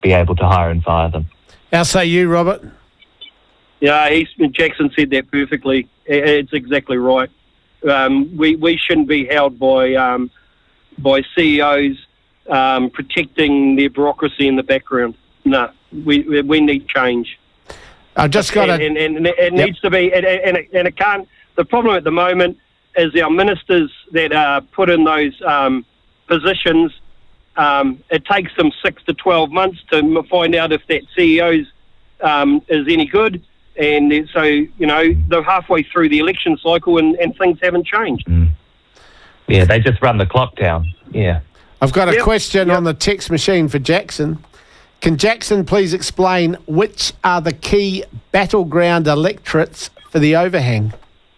be able to hire and fire them. How say you, Robert? Yeah, Jackson said that perfectly. It's exactly right. We shouldn't be held by CEOs protecting their bureaucracy in the background. No, we need change. I've just got and it needs to be, and it can't. The problem at the moment is our ministers that are put in those positions. It takes them 6 to 12 months to find out if that CEO is any good, and so they're halfway through the election cycle and things haven't changed. Yeah, they just run the clock down. Yeah, I've got a question on the text machine for Jackson. Can Jackson please explain which are the key battleground electorates for the overhang?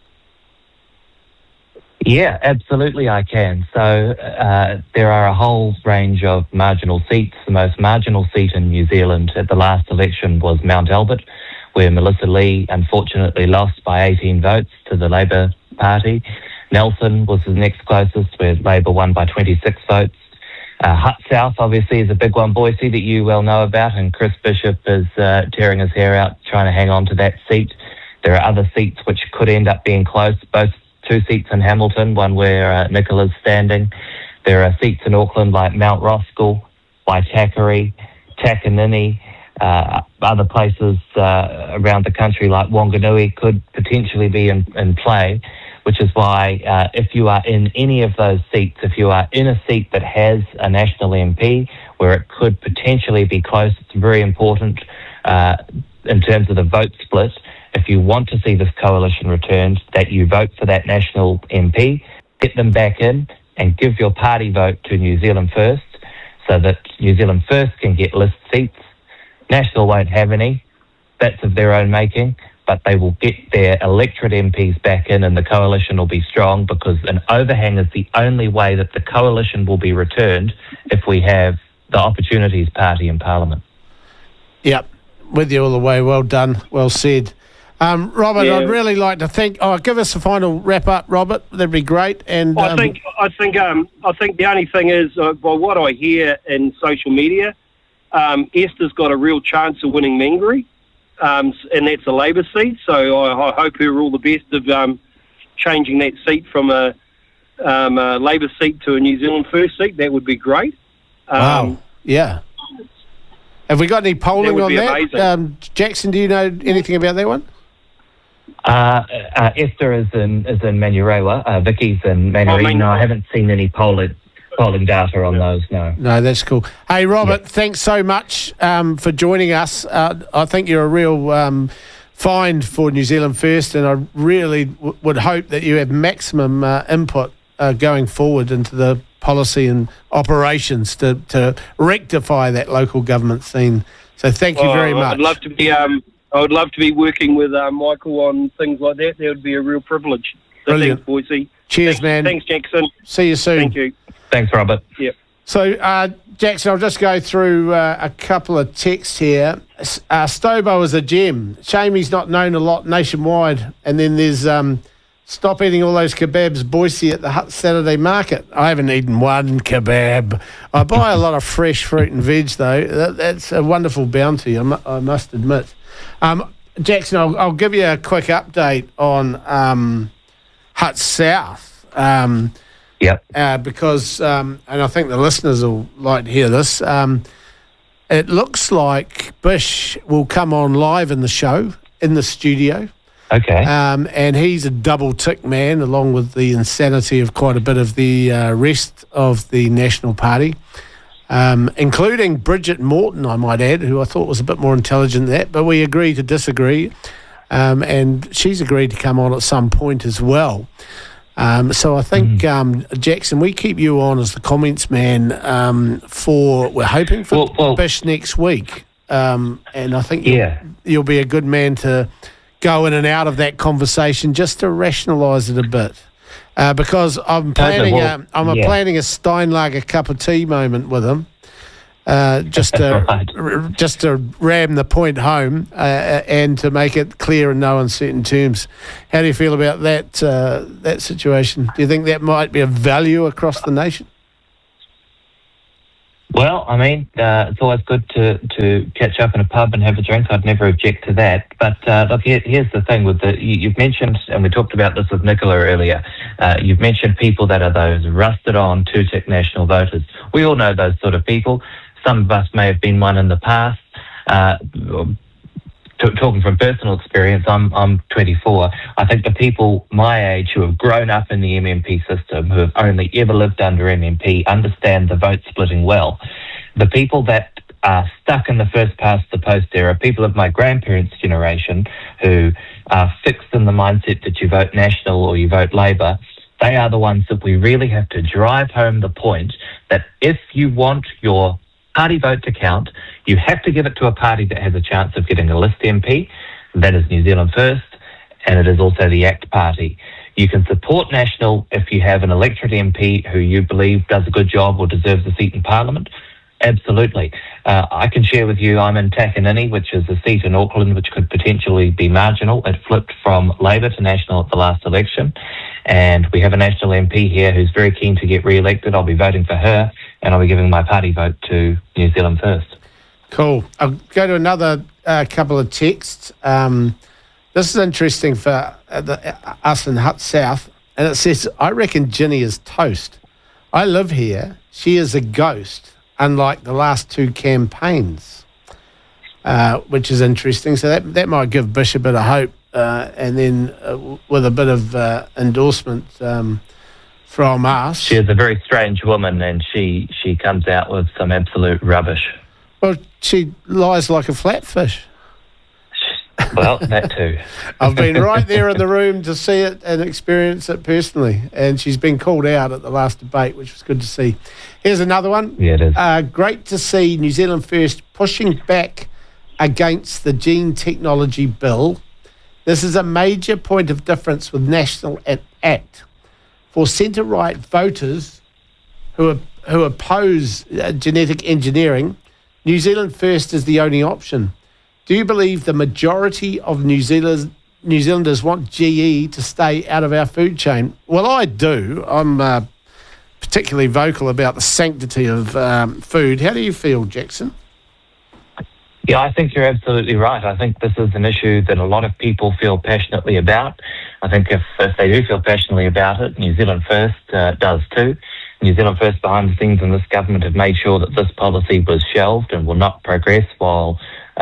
Yeah, absolutely I can. So there are a whole range of marginal seats. The most marginal seat in New Zealand at the last election was Mount Albert, where Melissa Lee unfortunately lost by 18 votes to the Labour Party. Nelson was the next closest, where Labour won by 26 votes. Hutt South, obviously, is a big one, Boise, that you well know about, and Chris Bishop is tearing his hair out trying to hang on to that seat. There are other seats which could end up being close, both 2 seats in Hamilton, one where Nicola's standing. There are seats in Auckland like Mount Roskill, Waitakere, Takanini, other places around the country like Wanganui could potentially be in play, which is why if you are in any of those seats, if you are in a seat that has a national MP where it could potentially be close, it's very important in terms of the vote split. If you want to see this coalition returned, that you vote for that national MP, get them back in and give your party vote to New Zealand First so that New Zealand First can get list seats. National won't have any. That's of their own making, but they will get their electorate MPs back in and the coalition will be strong, because an overhang is the only way that the coalition will be returned if we have the Opportunities Party in Parliament. Yep, with you all the way. Well done, well said. Robert, I'd really like to think. Give us a final wrap up, Robert. That'd be great. And I think the only thing is, by what I hear in social media, Esther's got a real chance of winning Mangere, and that's a Labour seat. So I hope her all the best of changing that seat from a Labour seat to a New Zealand First seat. That would be great. Wow. Yeah. Have we got any polling on that? Jackson, do you know anything about that one? Esther is in Manurewa. Vicky's in Manuree. No, I haven't seen any polling data on those, no. No, that's cool. Hey, Robert, thanks so much for joining us. I think you're a real find for New Zealand First, and I really would hope that you have maximum input going forward into the policy and operations to rectify that local government scene. So thank you very much. I would love to be working with Michael on things like that. That would be a real privilege. So brilliant. Thanks, Boise. Cheers, man. Thanks, Jackson. See you soon. Thank you. Thanks, Robert. Yep. So, Jackson, I'll just go through a couple of texts here. Stobo is a gem. Shame he's not known a lot nationwide. And then there's stop eating all those kebabs, Boise, at the Hutt Saturday market. I haven't eaten one kebab. I buy a lot of fresh fruit and veg, though. That's a wonderful bounty, I must admit. Jackson, I'll give you a quick update on Hutt South. Because, and I think the listeners will like to hear this, it looks like Bish will come on live in the show, in the studio. Okay. And he's a double tick man, along with the insanity of quite a bit of the rest of the National Party, including Bridget Morton, I might add, who I thought was a bit more intelligent than that, but we agree to disagree. And she's agreed to come on at some point as well. So I think, Jackson, we keep you on as the comments man we're hoping for Bish next week. And I think you'll be a good man to go in and out of that conversation just to rationalise it a bit. Because I'm planning planning a Steinlager cup of tea moment with him. Just to ram the point home and to make it clear in no uncertain terms. How do you feel about that situation? Do you think that might be of value across the nation? Well, I mean, it's always good to catch up in a pub and have a drink. I'd never object to that. But look, here's the thing with you've mentioned, and we talked about this with Nicola earlier, you've mentioned people that are those rusted-on two-tick national voters. We all know those sort of people. Some of us may have been one in the past. Talking from personal experience, I'm 24. I think the people my age who have grown up in the MMP system, who have only ever lived under MMP, understand the vote splitting well. The people that are stuck in the first past the post era, people of my grandparents' generation who are fixed in the mindset that you vote National or you vote Labour, they are the ones that we really have to drive home the point that if you want your party vote to count, you have to give it to a party that has a chance of getting a list MP. That is New Zealand First, and it is also the ACT Party. You can support National if you have an electorate MP who you believe does a good job or deserves a seat in Parliament. Absolutely. I can share with you I'm in Takanini, which is a seat in Auckland which could potentially be marginal. It flipped from Labour to National at the last election, and we have a National MP here who's very keen to get re-elected. I'll be voting for her, and I'll be giving my party vote to New Zealand First. Cool. I'll go to another couple of texts. This is interesting for us in Hutt South, and it says, I reckon Ginny is toast. I live here. She is a ghost, unlike the last two campaigns, which is interesting. So that might give Bish a bit of hope, and then with a bit of endorsement from us. She is a very strange woman, and she comes out with some absolute rubbish. Well, she lies like a flatfish. Well, that too. I've been right there in the room to see it and experience it personally, and she's been called out at the last debate, which was good to see. Here's another one. Yeah, it is. Great to see New Zealand First pushing back against the Gene Technology Bill. This is a major point of difference with National and ACT. For centre-right voters who oppose genetic engineering, New Zealand First is the only option. Do you believe the majority of New Zealanders want GE to stay out of our food chain? Well, I do. I'm particularly vocal about the sanctity of food. How do you feel, Jackson? Yeah, I think you're absolutely right. I think this is an issue that a lot of people feel passionately about. I think if they do feel passionately about it, New Zealand First does too. New Zealand First behind the scenes in this government have made sure that this policy was shelved and will not progress while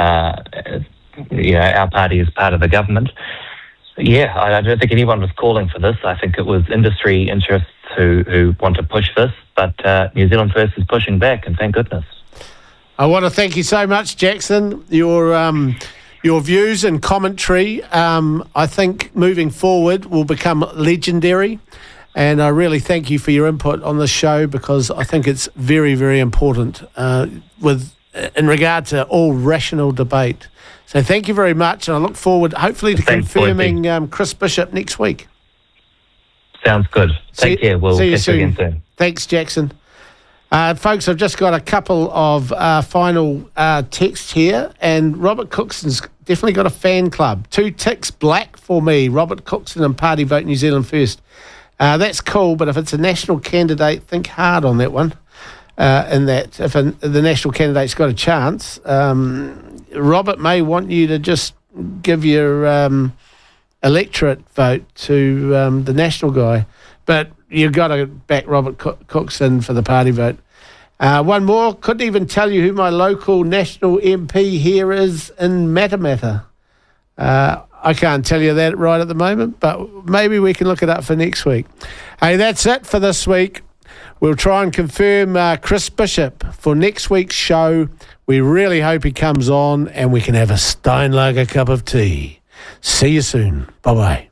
our party is part of the government. Yeah, I don't think anyone was calling for this. I think it was industry interests who want to push this, but New Zealand First is pushing back, and thank goodness. I want to thank you so much, Jackson. Your views and commentary, I think, moving forward will become legendary. And I really thank you for your input on this show, because I think it's very, very important in regard to all rational debate. So thank you very much, and I look forward, hopefully, to confirming Chris Bishop next week. Sounds good. Take care. We'll catch you again soon. Thanks, Jackson. Folks, I've just got a couple of final texts here, and Robert Cookson's definitely got a fan club. 2 ticks black for me, Robert Cookson and Party Vote New Zealand First. That's cool, but if it's a national candidate, think hard on that one. In that, if the national candidate's got a chance, Robert may want you to just give your electorate vote to the national guy. But you've got to back Robert Cookson for the party vote. One more. Couldn't even tell you who my local national MP here is in Matamata. I can't tell you that right at the moment, but maybe we can look it up for next week. Hey, that's it for this week. We'll try and confirm Chris Bishop for next week's show. We really hope he comes on and we can have a Steinlager cup of tea. See you soon. Bye-bye.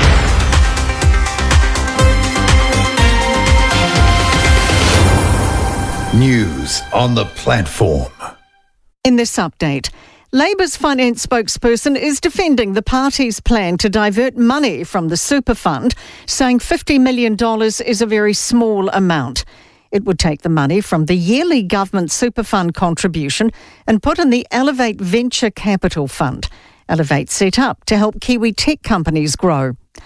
News on the platform. In this update, Labour's finance spokesperson is defending the party's plan to divert money from the super fund, saying $50 million is a very small amount. It would take the money from the yearly government super fund contribution and put in the Elevate Venture Capital Fund. Elevate set up to help Kiwi tech companies grow.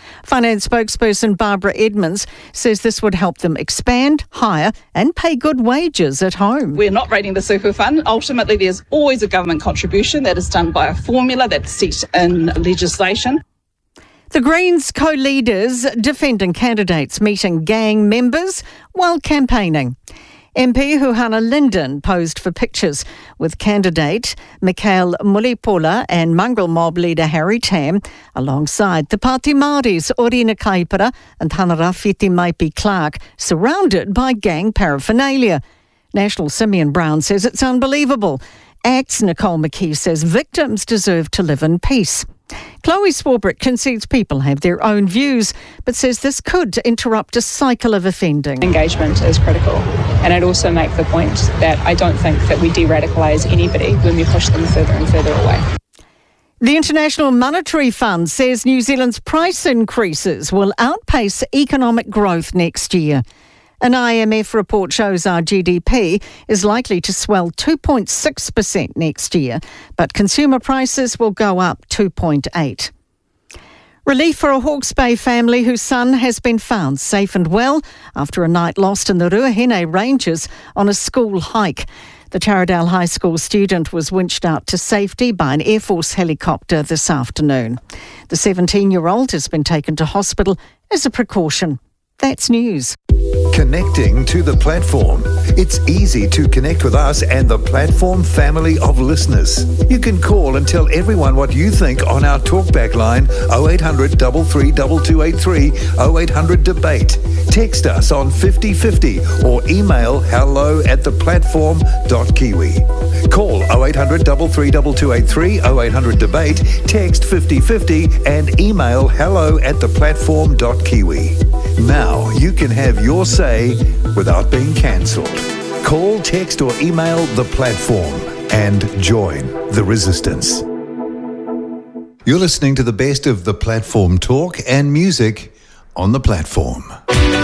Finance spokesperson Barbara Edmonds says this would help them expand, hire and pay good wages at home. We're not raiding the super fund. Ultimately, there's always a government contribution that is done by a formula that's set in legislation. The Greens co-leaders defending candidates meeting gang members while campaigning. MP Huhana Linden posed for pictures with candidate Mikhail Mulipola and mongrel mob leader Harry Tam, alongside the Pāti Māoris Orina Kaipara and Hanarawhiti Maipi Clark, surrounded by gang paraphernalia. National Simeon Brown says it's unbelievable. ACT's Nicole McKee says victims deserve to live in peace. Chloe Swarbrick concedes people have their own views, but says this could interrupt a cycle of offending. Engagement is critical, and I'd also make the point that I don't think that we de-radicalise anybody when we push them further and further away. The International Monetary Fund says New Zealand's price increases will outpace economic growth next year. An IMF report shows our GDP is likely to swell 2.6% next year, but consumer prices will go up 2.8%. Relief for a Hawke's Bay family whose son has been found safe and well after a night lost in the Ruahine Ranges on a school hike. The Taradale High School student was winched out to safety by an Air Force helicopter this afternoon. The 17-year-old has been taken to hospital as a precaution. That's news. Connecting to the platform. It's easy to connect with us and the platform family of listeners. You can call and tell everyone what you think on our talkback line 0800 332283 0800 debate. Text us on 5050 or email hello@theplatform.kiwi. Call 0800 332283 0800 debate, text 5050 and email hello@theplatform.kiwi. Now you can have your say without being cancelled. Call, text or email the platform and join the resistance. You're listening to the best of the platform talk and music on the platform.